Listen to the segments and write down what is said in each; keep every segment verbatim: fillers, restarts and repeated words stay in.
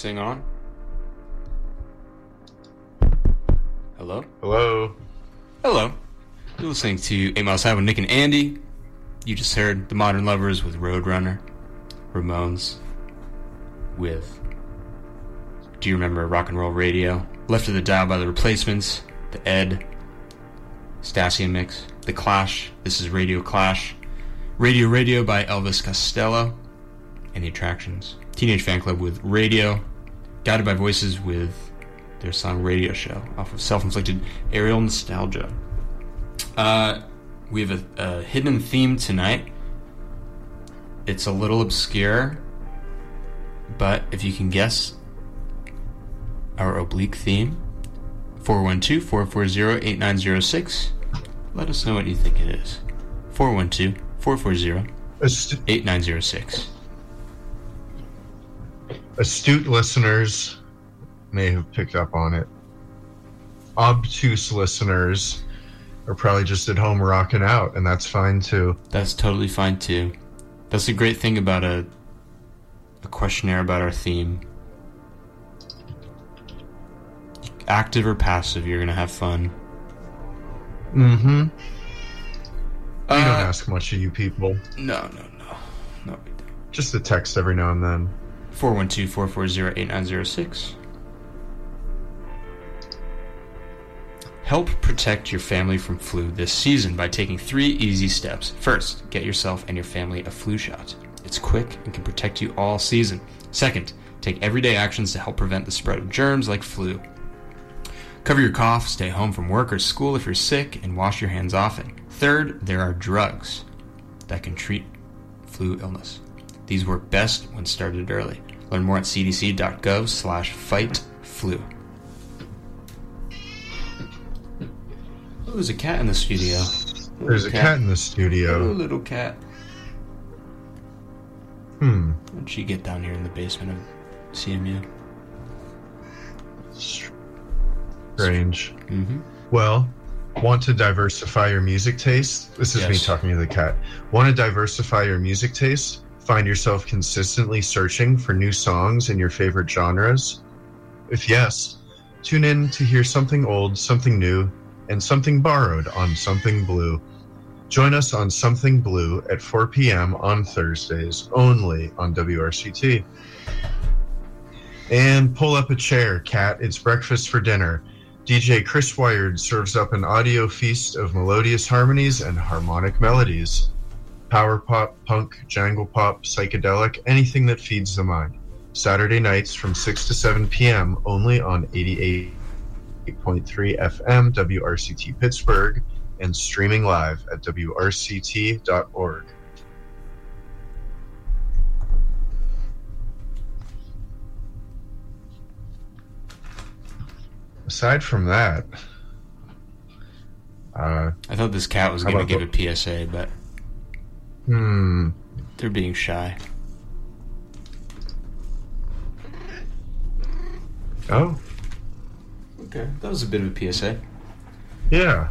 this thing on? Hello? Hello? Hello. You're listening to eight Miles High with Nick and Andy. You just heard The Modern Lovers with Roadrunner. Ramones with Do You Remember Rock and Roll Radio? Left of the Dial by The Replacements. The Ed. Stasian Mix. The Clash. This is Radio Clash. Radio Radio by Elvis Costello. And The Attractions. Teenage Fan Club with Radio. Guided by Voices with their song Radio Show off of Self-Inflicted Aerial Nostalgia. Uh, we have a, a hidden theme tonight. It's a little obscure, but if you can guess our oblique theme, four one two, four four zero, eight nine zero six, let us know what you think it is. four one two, four four zero, eight nine zero six. Astute listeners may have picked up on it. Obtuse listeners are probably just at home rocking out, and that's fine too. That's totally fine too. That's the great thing about a a questionnaire about our theme. Active or passive, you're gonna have fun. Mm-hmm. Uh, we don't ask much of you people. No, no, no. No, we don't. Just a text every now and then. four one two, four four zero, eight nine zero six. Help protect your family from flu this season by taking three easy steps. First, get yourself and your family a flu shot. It's quick and can protect you all season. Second, take everyday actions to help prevent the spread of germs like flu. Cover your cough, stay home from work or school if you're sick, and wash your hands often. Third, there are drugs that can treat flu illness. These work best when started early. Learn more at cdc.gov slash fight flu. Oh, there's a cat in the studio. There's a cat. cat in the studio. Oh, little cat. Hmm. How did she get down here in the basement of C M U? Strange. Mm-hmm. Well, want to diversify your music taste? This is Yes. me talking to the cat. Want to diversify your music taste? Find yourself consistently searching for new songs in your favorite genres? If yes, tune in to hear something old, something new, and something borrowed on Something Blue. Join us on Something Blue at four p.m. on Thursdays, only on W R C T. And pull up a chair, cat. It's breakfast for dinner. D J Chris Wired serves up an audio feast of melodious harmonies and harmonic melodies. Power pop, punk, jangle pop, psychedelic, anything that feeds the mind. Saturday nights from six to seven p.m. only on eighty-eight point three F M W R C T Pittsburgh and streaming live at W R C T dot org. Aside from that, uh, I thought this cat was How going to about give a P S A, but hmm, they're being shy. oh, Okay, that was a bit of a P S A. yeah,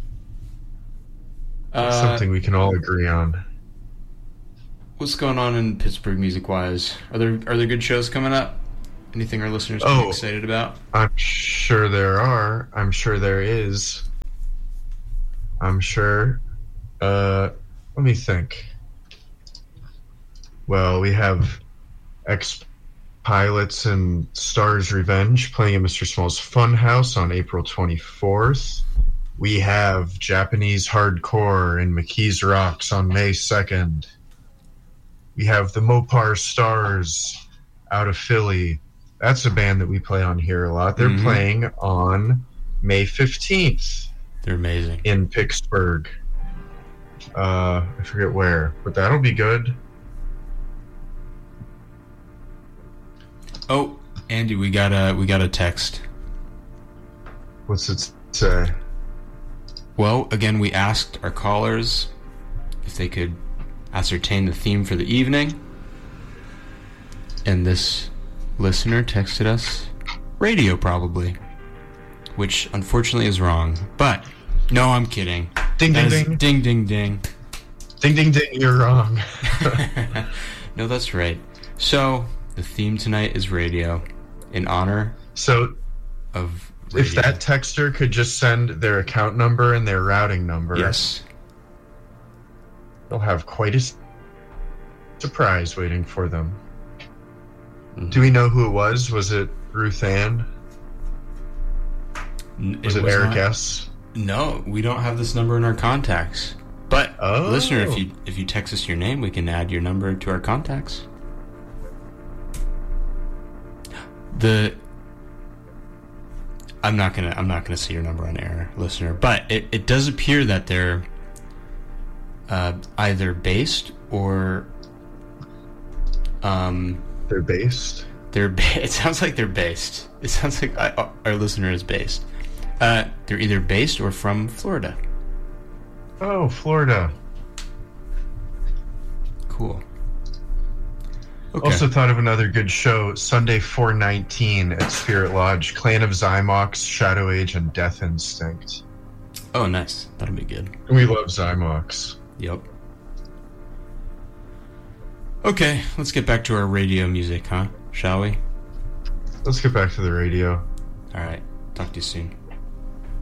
Uh, something we can all agree on. What's going on in Pittsburgh music-wise? Are there are there good shows coming up? Anything our listeners can be Oh. excited about? I'm sure there are. I'm sure there is. I'm sure. Uh, let me think. Well, we have Ex-Pilots and Stars Revenge playing at Mister Small's Funhouse on April twenty-fourth. We have Japanese Hardcore in McKees Rocks on May second. We have the Mopar Stars out of Philly. That's a band that we play on here a lot. They're Mhm. playing on May fifteenth They're amazing. in Pittsburgh. Uh, I forget where, but that'll be good. Oh, Andy, we got a we got a text. What's it say? Well, again, we asked our callers if they could ascertain the theme for the evening, and this listener texted us radio, probably, which unfortunately is wrong. But no, I'm kidding. Ding, That ding, is- ding. ding, ding, ding. Ding, ding, ding, you're wrong. No, that's right. So the theme tonight is radio. in honor So of if radio. that texter could just send their account number and their routing number, Yes. they'll have quite a s- surprise waiting for them. Mhm. Do we know who it was? Was it Ruth Ann? N- Was it, was Eric not- S? No, we don't have this number in our contacts. But Oh. listener, if you if you text us your name, we can add your number to our contacts. The I'm not gonna I'm not gonna say your number on air, listener, but it, it does appear that they're uh, either based or um They're based. they're ba- it sounds like they're based. It sounds like I, our listener is based. Uh, they're either based or from Florida. Oh, Florida. Cool. Okay. Also thought of another good show, Sunday four nineteen at Spirit Lodge, Clan of Zymox, Shadow Age, and Death Instinct. Oh, nice. That'll be good. We love Zymox. Yep. Okay, let's get back to our radio music, huh? Shall we? Let's get back to the radio. All right. Talk to you soon.